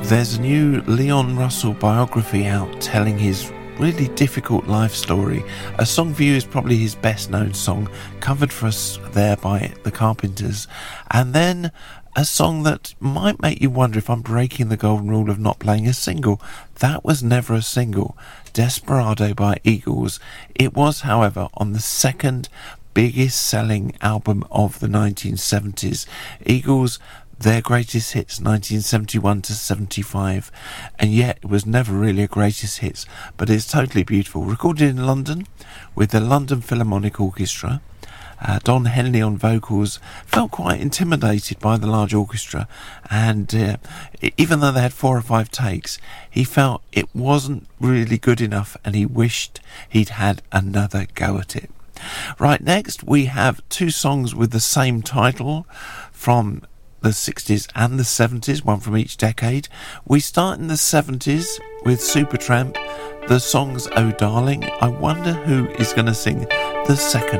There's a new Leon Russell biography out telling his really difficult life story. A Song for You is probably his best known song, covered for us there by the Carpenters. And then a song that might make you wonder if I'm breaking the golden rule of not playing a single. That was never a single. Desperado by Eagles. It was, however, on the second biggest selling album of the 1970s. Eagles, their greatest hits, 1971 to 75, and yet it was never really a greatest hits, but it's totally beautiful. Recorded in London with the London Philharmonic Orchestra. Don Henley on vocals. Felt quite intimidated by the large orchestra, and even though they had 4 or 5 takes, he felt it wasn't really good enough and he wished he'd had another go at it. Right, next we have 2 songs with the same title from the 60s and the 70s, one from each decade. We start in the 70s with Supertramp. The song's Oh Darling. I wonder who is going to sing the second